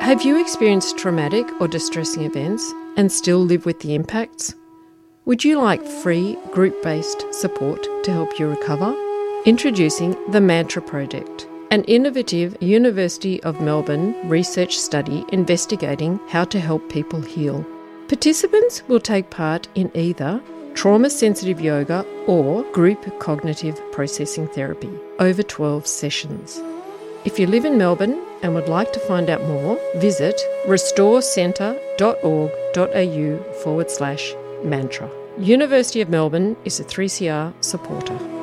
Have you experienced traumatic or distressing events and still live with the impacts? Would you like free group-based support to help you recover? Introducing the Mantra Project, an innovative University of Melbourne research study investigating how to help people heal. Participants will take part in either trauma-sensitive yoga or group cognitive processing therapy over 12 sessions. If you live in Melbourne and would like to find out more, visit restorecentre.org.au/mantra. University of Melbourne is a 3CR supporter.